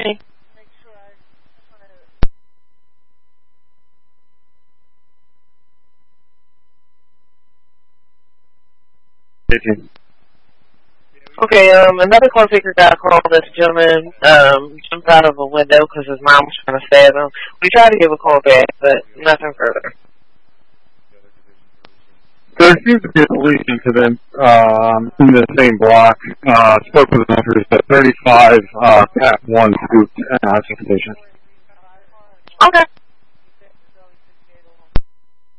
me? Okay, another call taker got a call. This gentleman jumped out of a window because his mom was trying to stab him. We tried to give a call back, but nothing further. There seems to be a police incident in the same block. Spoke with an officer at 35 Pat 1 Scoop station. Okay.